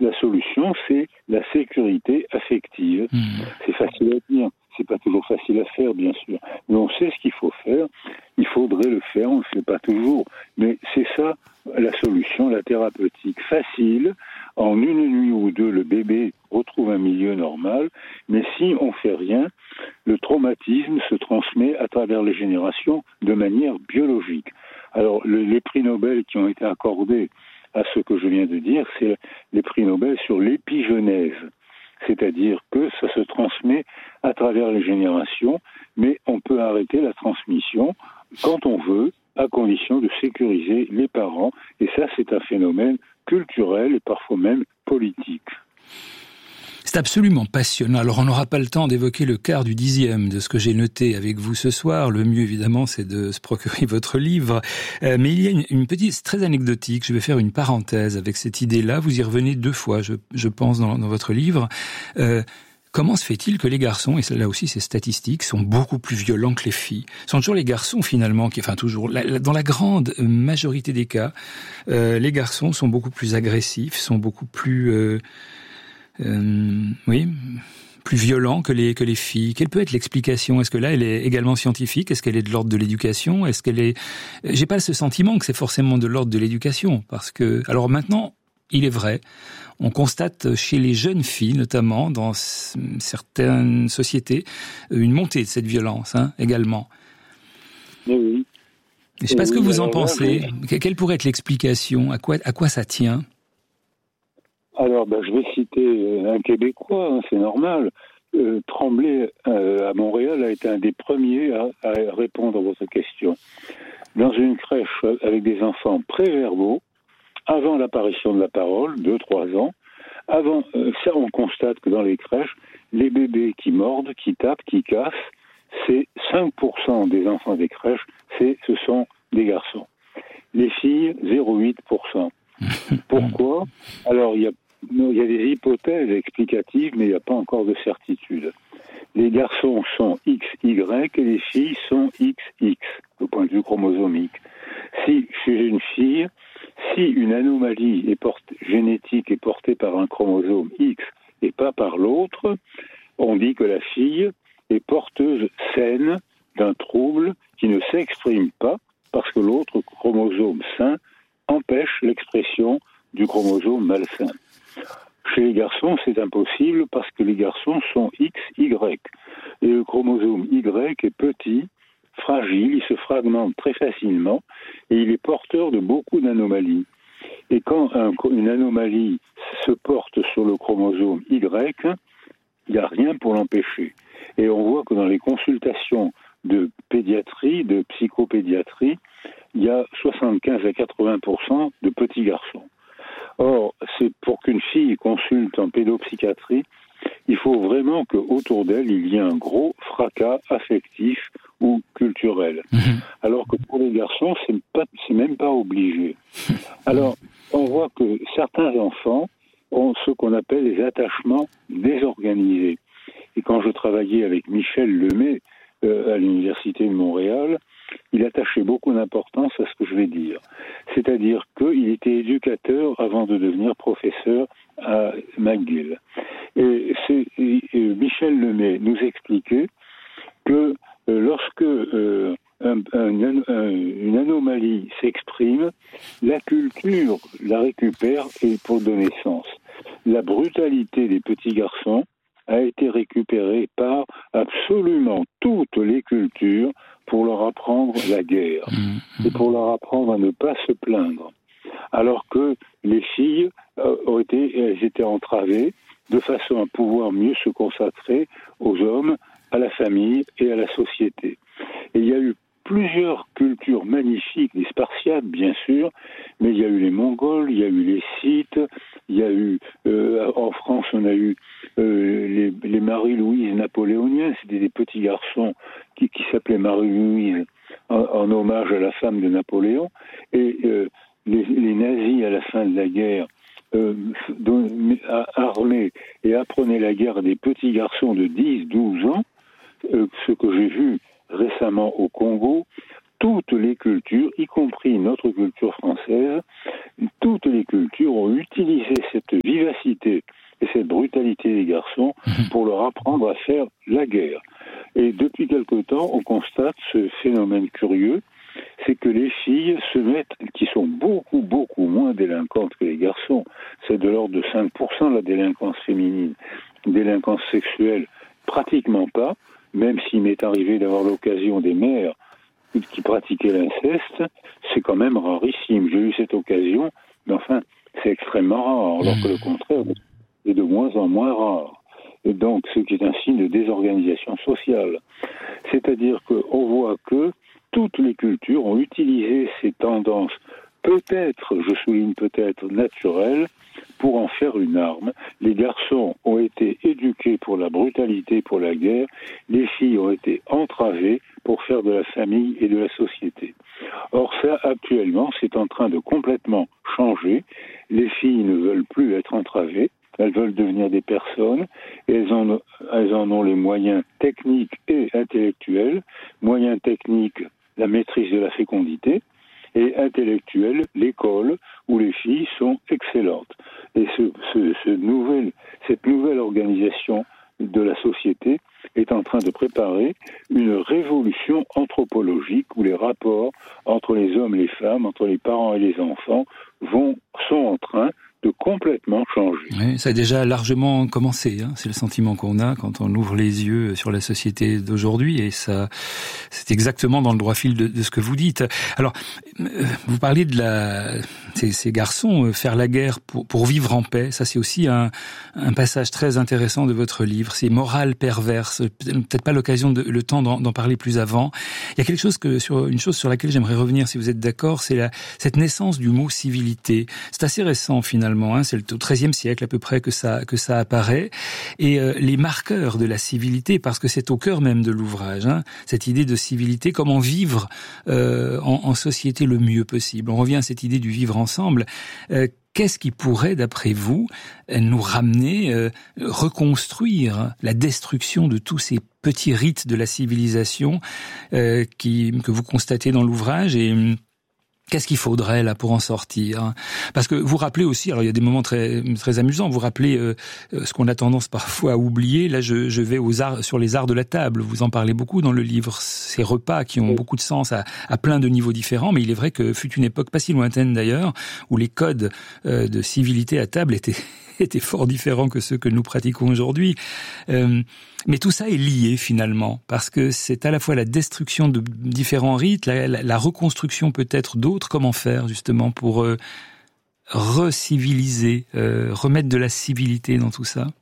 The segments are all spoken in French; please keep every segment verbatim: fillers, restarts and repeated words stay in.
la solution, c'est la sécurité affective. Mmh. C'est facile à dire, c'est pas toujours facile à faire, bien sûr. Mais on sait ce qu'il faut faire. Il faudrait le faire, on ne le fait pas toujours. Mais c'est ça, la solution, la thérapeutique. Facile, en une nuit ou deux, le bébé retrouve un milieu normal. Mais si on fait rien, le traumatisme se transmet à travers les générations de manière biologique. Alors, le, les prix Nobel qui ont été accordés à ce que je viens de dire, c'est les prix Nobel sur l'épigenèse. C'est-à-dire que ça se transmet à travers les générations, mais on peut arrêter la transmission quand on veut, à condition de sécuriser les parents. Et ça, c'est un phénomène culturel et parfois même politique. C'est absolument passionnant. Alors, on n'aura pas le temps d'évoquer le quart du dixième de ce que j'ai noté avec vous ce soir. Le mieux, évidemment, c'est de se procurer votre livre. Euh, mais il y a une, une petite, c'est très anecdotique. Je vais faire une parenthèse avec cette idée-là. Vous y revenez deux fois, je, je pense, dans, dans votre livre. Euh, Comment se fait-il que les garçons, et là aussi c'est statistique, sont beaucoup plus violents que les filles? Ce sont toujours les garçons finalement, qui, enfin toujours, la, dans la grande majorité des cas, euh, les garçons sont beaucoup plus agressifs, sont beaucoup plus, euh, euh, oui, plus violents que les que les filles. Quelle peut être l'explication? Est-ce que là elle est également scientifique? Est-ce qu'elle est de l'ordre de l'éducation? Est-ce qu'elle est? J'ai pas ce sentiment que c'est forcément de l'ordre de l'éducation, parce que alors maintenant, il est vrai. On constate chez les jeunes filles, notamment dans certaines sociétés, une montée de cette violence, hein, également. Oui, oui. Je ne sais pas ce que vous en pensez. Quelle pourrait être l'explication? À quoi, à quoi ça tient? Alors, ben, je vais citer un Québécois, hein, c'est normal. Euh, Tremblay, euh, à Montréal, a été un des premiers à, à répondre à votre question. Dans une crèche avec des enfants préverbaux, avant l'apparition de la parole, deux trois ans, avant euh, ça, on constate que dans les crèches, les bébés qui mordent, qui tapent, qui cassent, c'est cinq pour cent des enfants des crèches, c'est, ce sont des garçons. Les filles, zéro virgule huit pour cent. Pourquoi? Alors, il y a, il y a des hypothèses explicatives, mais il n'y a pas encore de certitude. Les garçons sont X Y et les filles sont X X, au point de vue chromosomique. Si chez une fille, si une anomalie est portée, génétique est portée par un chromosome X et pas par l'autre, on dit que la fille est porteuse saine d'un trouble qui ne s'exprime pas parce que l'autre chromosome sain empêche l'expression du chromosome malsain. Chez les garçons, c'est impossible parce que les garçons sont X Y. Et le chromosome Y est petit, fragile, il se fragmente très facilement et il est porteur de beaucoup d'anomalies. Et quand un, une anomalie se porte sur le chromosome Y, il n'y a rien pour l'empêcher. Et on voit que dans les consultations de pédiatrie, de psychopédiatrie, il y a soixante-quinze à quatre-vingts pour cent de petits garçons. Or, c'est pour qu'une fille consulte en pédopsychiatrie, il faut vraiment qu'autour d'elle, il y ait un gros fracas affectif ou culturel. Mmh. Alors que pour les garçons, c'est, pas, c'est même pas obligé. Alors, on voit que certains enfants ont ce qu'on appelle les attachements désorganisés. Et quand je travaillais avec Michel Lemay euh, à l'Université de Montréal, il attachait beaucoup d'importance à ce que je vais dire. C'est-à-dire qu'il était éducateur avant de devenir professeur à McGill. Et, c'est, et Michel Lemay nous expliquait que euh, lorsque euh, un, un, un, une anomalie s'exprime, la culture la récupère et pour donner sens. La brutalité des petits garçons a été récupérée par absolument toutes les cultures pour leur apprendre la guerre et pour leur apprendre à ne pas se plaindre. Alors que les filles euh, ont été, elles étaient entravées de façon à pouvoir mieux se consacrer aux hommes, à la famille et à la société. Et il y a eu plusieurs cultures magnifiques, les Spartiates bien sûr, mais il y a eu les Mongols, il y a eu les Scythes, il y a eu, euh, en France on a eu euh, les, les Marie-Louise napoléoniens, c'était des petits garçons qui, qui s'appelaient Marie-Louise en, en hommage à la femme de Napoléon, et euh, les, les nazis à la fin de la guerre euh, armaient et apprenaient la guerre à des petits garçons de dix douze ans, euh, ce que j'ai vu récemment au Congo, toutes les cultures, y compris notre culture française, toutes les cultures ont utilisé cette vivacité et cette brutalité des garçons pour leur apprendre à faire la guerre. Et depuis quelque temps, on constate ce phénomène curieux, c'est que les filles se mettent, qui sont beaucoup, beaucoup moins délinquantes que les garçons, c'est de l'ordre de cinq pour cent la délinquance féminine, délinquance sexuelle, pratiquement pas, même s'il m'est arrivé d'avoir l'occasion des mères qui pratiquaient l'inceste, c'est quand même rarissime. J'ai eu cette occasion, mais enfin, c'est extrêmement rare, alors que le contraire est de moins en moins rare. Et donc, ce qui est un signe de désorganisation sociale. C'est-à-dire qu'on voit que toutes les cultures ont utilisé ces tendances, peut-être, je souligne peut-être, naturelles, pour en faire une arme. Les garçons ont été éduqués pour la brutalité, pour la guerre. Les filles ont été entravées pour faire de la famille et de la société. Or ça, actuellement, c'est en train de complètement changer. Les filles ne veulent plus être entravées. Elles veulent devenir des personnes et elles en, elles en ont les moyens techniques et intellectuels. Moyens techniques, la maîtrise de la fécondité, et intellectuels, l'école, où les filles sont excellentes. Et ce, ce, ce nouvel, cette nouvelle organisation de la société est en train de préparer une révolution anthropologique où les rapports entre les hommes et les femmes, entre les parents et les enfants, vont, sont en train de complètement changer. Oui, ça a déjà largement commencé, hein. C'est le sentiment qu'on a quand on ouvre les yeux sur la société d'aujourd'hui, et ça, c'est exactement dans le droit fil de, de ce que vous dites. Alors, vous parlez de la, ces, ces garçons euh, faire la guerre pour, pour vivre en paix. Ça, c'est aussi un, un passage très intéressant de votre livre. C'est morale perverse. Peut-être pas l'occasion de, le temps d'en, d'en parler plus avant. Il y a quelque chose que sur une chose sur laquelle j'aimerais revenir, si vous êtes d'accord, c'est la, cette naissance du mot civilité. C'est assez récent finalement. Hein, c'est au treizième siècle à peu près que ça que ça apparaît, et euh, les marqueurs de la civilité, parce que c'est au cœur même de l'ouvrage, hein, cette idée de civilité, comment vivre euh, en, en société le mieux possible. On revient à cette idée du vivre ensemble. Euh, Qu'est-ce qui pourrait, d'après vous, nous ramener, euh, reconstruire la destruction de tous ces petits rites de la civilisation euh, qui que vous constatez dans l'ouvrage, et qu'est-ce qu'il faudrait là pour en sortir? Parce que vous rappelez aussi, alors il y a des moments très très amusants, vous rappelez euh, ce qu'on a tendance parfois à oublier. Là, je, je vais aux arts, sur les arts de la table. Vous en parlez beaucoup dans le livre, ces repas qui ont beaucoup de sens à, à plein de niveaux différents. Mais il est vrai que fut une époque pas si lointaine d'ailleurs où les codes euh, de civilité à table étaient étaient fort différents que ceux que nous pratiquons aujourd'hui. Euh, mais tout ça est lié finalement, parce que c'est à la fois la destruction de différents rites, la, la, la reconstruction peut-être d'autres. Comment faire justement pour euh, reciviliser, euh, remettre de la civilité dans tout ça?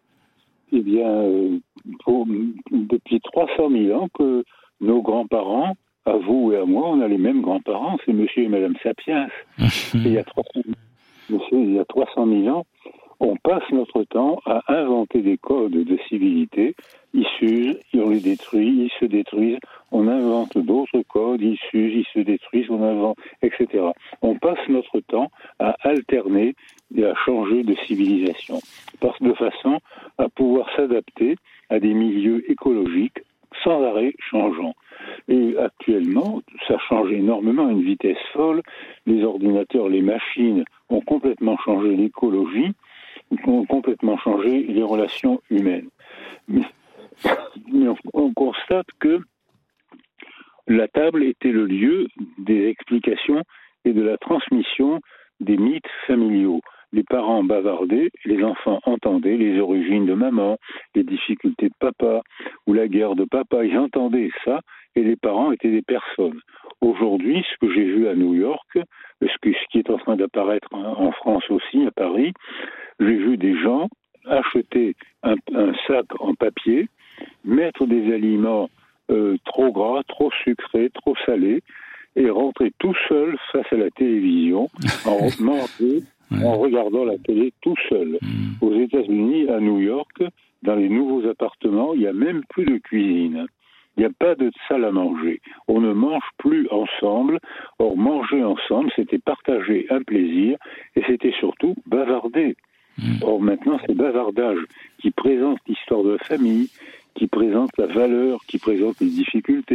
Eh bien, euh, pour, depuis trois cent mille ans que nos grands-parents, à vous et à moi, on a les mêmes grands-parents, c'est Monsieur et Madame Sapiens. Et il y a trois cents, monsieur, il y a trois cent mille ans, on passe notre temps à inventer des codes de civilité. Ils s'usent, on les détruit, ils se détruisent, on invente d'autres codes, ils s'usent, ils se détruisent, on invente, et cetera. On passe notre temps à alterner et à changer de civilisation, parce de façon à pouvoir s'adapter à des milieux écologiques sans arrêt changeants. Et actuellement, ça change énormément à une vitesse folle. Les ordinateurs, les machines ont complètement changé l'écologie, ont complètement changé les relations humaines. Mais, mais on, on constate que la table était le lieu des explications et de la transmission des mythes familiaux. Les parents bavardaient, les enfants entendaient les origines de maman, les difficultés de papa ou la guerre de papa. Ils entendaient ça et les parents étaient des personnes. Aujourd'hui, ce que j'ai vu à New York, ce, que, ce qui est en train d'apparaître en France aussi, à Paris, j'ai vu des gens acheter un, un sac en papier, mettre des aliments euh, trop gras, trop sucrés, trop salés, et rentrer tout seul face à la télévision, en manger, ouais. en regardant la télé tout seul. Mmh. Aux États-Unis, à New York, dans les nouveaux appartements, il n'y a même plus de cuisine. Il n'y a pas de salle à manger. On ne mange plus ensemble. Or, manger ensemble, c'était partager un plaisir et c'était surtout bavarder. Mmh. Or, maintenant, c'est bavardage qui présente l'histoire de la famille, qui présente la valeur, qui présente les difficultés,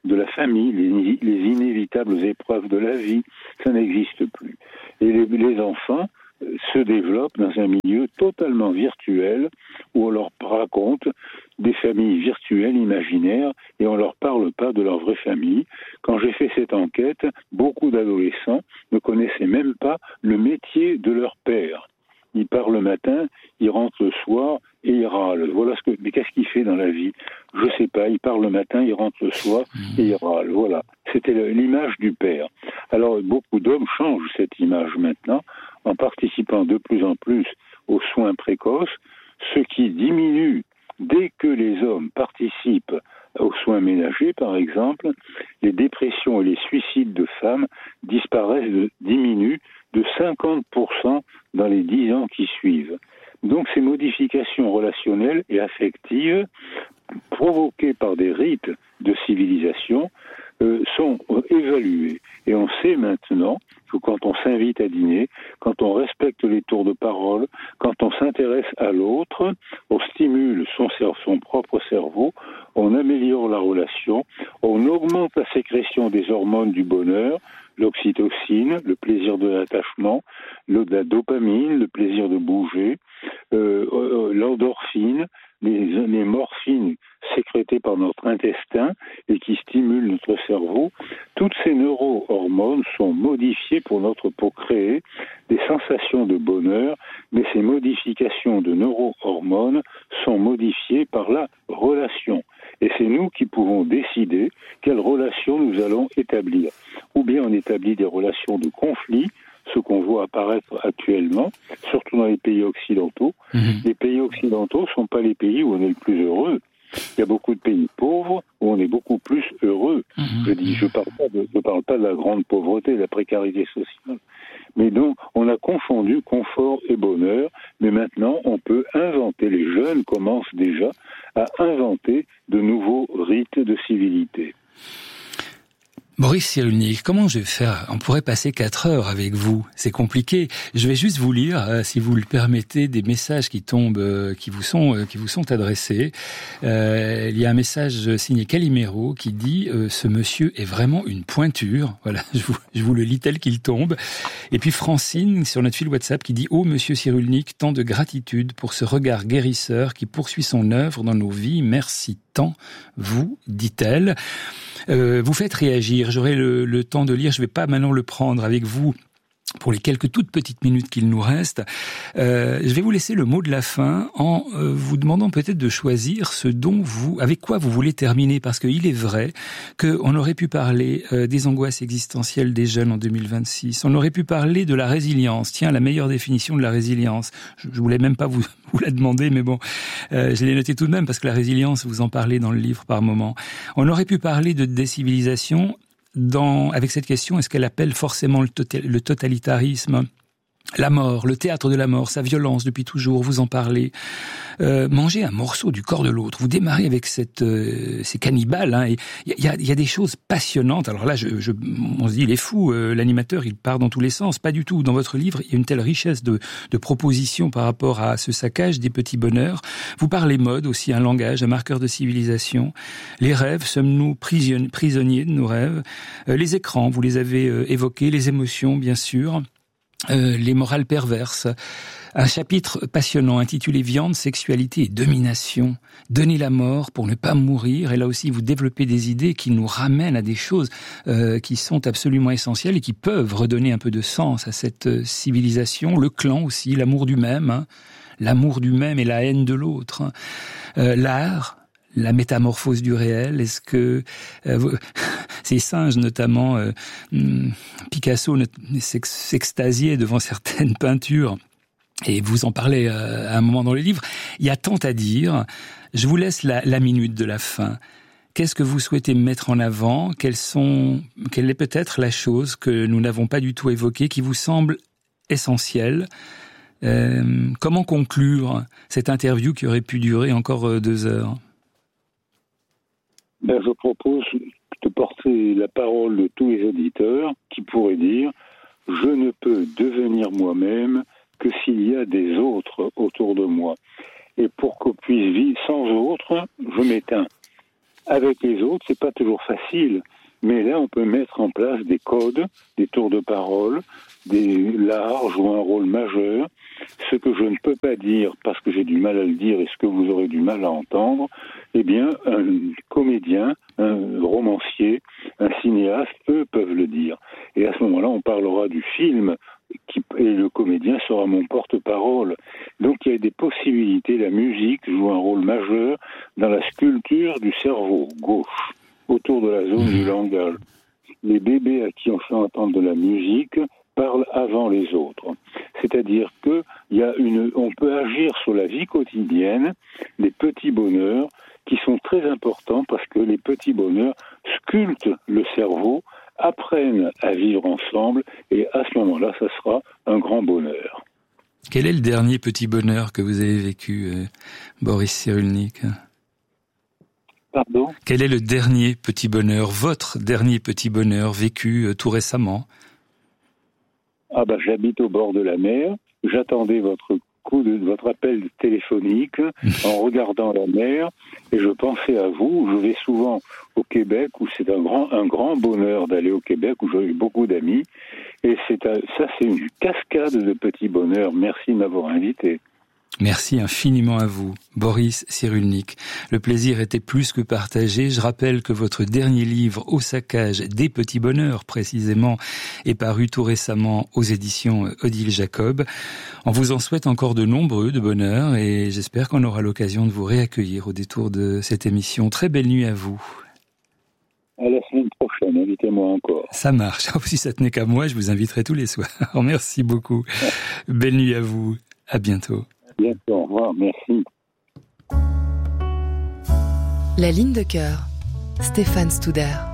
de la famille, les, les inévitables épreuves de la vie. Ça n'existe plus. Et les, les enfants se développent dans un milieu totalement virtuel où on leur raconte des familles virtuelles, imaginaires, et on ne leur parle pas de leur vraie famille. Quand j'ai fait cette enquête, beaucoup d'adolescents ne connaissaient même pas le métier de leur père. Il part le matin, il rentre le soir et il râle. Voilà ce que. Mais qu'est-ce qu'il fait dans la vie? Je sais pas. Il part le matin, il rentre le soir et il râle. Voilà. C'était l'image du père. Alors beaucoup d'hommes changent cette image maintenant en participant de plus en plus aux soins précoces, ce qui diminue dès que les hommes participent aux soins ménagers, par exemple, les dépressions et les suicides de femmes disparaissent, de, diminuent de cinquante pour cent dans les dix ans qui suivent. Donc ces modifications relationnelles et affectives provoquées par des rites de civilisation euh, sont évaluées. Et on sait maintenant que quand on s'invite à dîner, quand on respecte les tours de parole, quand on s'intéresse à l'autre, on stimule son, son propre cerveau, on améliore la relation, on augmente la sécrétion des hormones du bonheur, l'oxytocine, le plaisir de l'attachement, le, la dopamine, le plaisir de bouger, euh, euh, l'endorphine, les, les morphines sécrétées par notre intestin et qui stimulent notre cerveau. Toutes ces neurohormones sont modifiées pour notre pour créer des sensations de bonheur, mais ces modifications de neurohormones sont modifiées par la relation. Et c'est nous qui pouvons décider quelle relation nous allons établir. Ou bien on établit des relations de conflit, ce qu'on voit apparaître actuellement, surtout dans les pays occidentaux. Mmh. Les pays occidentaux ne sont pas les pays où on est le plus heureux. Il y a beaucoup de pays pauvres où on est beaucoup plus heureux. Mmh. Je dis, je parle pas de, je parle pas de la grande pauvreté, de la précarité sociale. Mais donc, on a confondu confort et bonheur, mais maintenant, on peut inventer, les jeunes commencent déjà à inventer de nouveaux rites de civilité. Maurice Cyrulnik, comment je vais faire? On pourrait passer quatre heures avec vous. C'est compliqué. Je vais juste vous lire, euh, si vous le permettez, des messages qui tombent, euh, qui vous sont, euh, qui vous sont adressés. Euh, il y a un message signé Calimero qui dit euh, ce monsieur est vraiment une pointure. Voilà, je vous, je vous le lis tel qu'il tombe. Et puis Francine sur notre fil WhatsApp qui dit oh monsieur Cyrulnik, tant de gratitude pour ce regard guérisseur qui poursuit son œuvre dans nos vies. Merci tant, vous, dit-elle. Euh, vous faites réagir, j'aurai le, le temps de lire, je ne vais pas maintenant le prendre avec vous pour les quelques toutes petites minutes qu'il nous reste. Euh, je vais vous laisser le mot de la fin en euh, vous demandant peut-être de choisir ce dont vous, avec quoi vous voulez terminer, parce qu'il est vrai qu'on aurait pu parler euh, des angoisses existentielles des jeunes en deux mille vingt-six, on aurait pu parler de la résilience, tiens, la meilleure définition de la résilience, je, je voulais même pas vous, vous la demander, mais bon, euh, je l'ai noté tout de même, parce que la résilience, vous en parlez dans le livre par moment. On aurait pu parler de décivilisation, Dans, avec cette question, est-ce qu'elle appelle forcément le, total, le totalitarisme, la mort, le théâtre de la mort, sa violence depuis toujours, vous en parlez. Euh, manger un morceau du corps de l'autre, vous démarrez avec cette, euh, ces cannibales, hein, et il y a, y a des choses passionnantes. Alors là, je, je, on se dit, il est fou, euh, l'animateur, il part dans tous les sens. Pas du tout. Dans votre livre, il y a une telle richesse de, de propositions par rapport à ce saccage des petits bonheurs. Vous parlez mode aussi, un langage, un marqueur de civilisation. Les rêves, sommes-nous prisonniers de nos rêves? euh, Les écrans, vous les avez euh, évoqués, les émotions, bien sûr. Euh, les morales perverses. Un chapitre passionnant intitulé Viande, sexualité et domination. Donner la mort pour ne pas mourir. Et là aussi, vous développez des idées qui nous ramènent à des choses euh, qui sont absolument essentielles et qui peuvent redonner un peu de sens à cette euh, civilisation. Le clan aussi, l'amour du même. Hein. L'amour du même et la haine de l'autre. Hein. Euh, l'art. La métamorphose du réel, est-ce que euh, ces singes notamment, euh, Picasso s'extasiait devant certaines peintures, et vous en parlez euh, à un moment dans le livre. Il y a tant à dire. Je vous laisse la, la minute de la fin. Qu'est-ce que vous souhaitez mettre en avant? Quelles sont, quelle est peut-être la chose que nous n'avons pas du tout évoquée, qui vous semble essentielle? Euh, comment conclure cette interview qui aurait pu durer encore deux heures? Ben, je propose de porter la parole de tous les auditeurs qui pourraient dire « Je ne peux devenir moi-même que s'il y a des autres autour de moi. Et pour qu'on puisse vivre sans autres, je m'éteins. Avec les autres, c'est pas toujours facile. Mais là, on peut mettre en place des codes, des tours de parole, des l'art joue un rôle majeur. Ce que je ne peux pas dire parce que j'ai du mal à le dire et ce que vous aurez du mal à entendre, eh bien, un comédien, un romancier, un cinéaste, eux peuvent le dire. Et à ce moment-là, on parlera du film qui, et le comédien sera mon porte-parole. Donc, il y a des possibilités. La musique joue un rôle majeur dans la sculpture du cerveau gauche, autour de la zone du langage. Les bébés à qui on fait entendre de la musique parlent avant les autres. C'est-à-dire que il y a une, on peut agir sur la vie quotidienne, les petits bonheurs qui sont très importants parce que les petits bonheurs sculptent le cerveau, apprennent à vivre ensemble et à ce moment-là, ça sera un grand bonheur. Quel est le dernier petit bonheur que vous avez vécu, euh, Boris Cyrulnik ? Pardon ? Quel est le dernier petit bonheur, votre dernier petit bonheur vécu euh, tout récemment ? Ah ben, j'habite au bord de la mer. J'attendais votre coup de votre appel téléphonique en regardant la mer et je pensais à vous. Je vais souvent au Québec où c'est un grand un grand bonheur d'aller au Québec où j'ai beaucoup d'amis et c'est un, ça c'est une cascade de petits bonheurs. Merci de m'avoir invité. Merci infiniment à vous, Boris Cyrulnik. Le plaisir était plus que partagé. Je rappelle que votre dernier livre, Au saccage des petits bonheurs, précisément, est paru tout récemment aux éditions Odile Jacob. On vous en souhaite encore de nombreux de bonheurs et j'espère qu'on aura l'occasion de vous réaccueillir au détour de cette émission. Très belle nuit à vous. À la semaine prochaine, invitez-moi encore. Ça marche. Si ça tenait qu'à moi, je vous inviterai tous les soirs. Merci beaucoup. Belle nuit à vous. À bientôt. Bientôt, au revoir, merci. La ligne de cœur, Stéphane Studer.